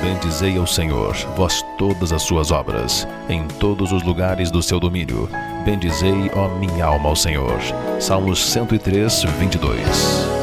Bendizei ao Senhor, vós todas as suas obras, em todos os lugares do seu domínio. Bendizei, ó minha alma, ao Senhor. Salmos 103, 22.